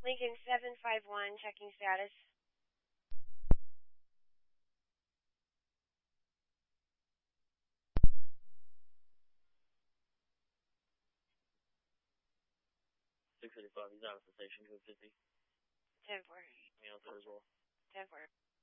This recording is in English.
Lincoln 751, checking status. He's out of the station, 250. 10-4. Me out there as well. 10-4.